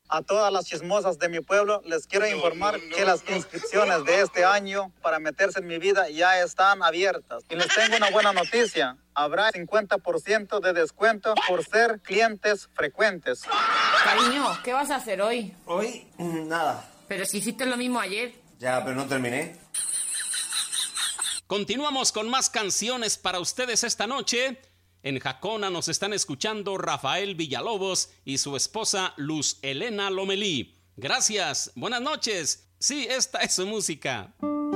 A todas las chismosas de mi pueblo les quiero informar que las inscripciones de este año para meterse en mi vida ya están abiertas. Y les tengo una buena noticia. Habrá 50% de descuento por ser clientes frecuentes. Cariño, ¿qué vas a hacer hoy? Hoy, nada. Pero si hiciste lo mismo ayer. Ya, pero no terminé. Continuamos con más canciones para ustedes esta noche. En Jacona nos están escuchando Rafael Villalobos y su esposa Luz Elena Lomelí. Gracias, buenas noches. Sí, esta es su música.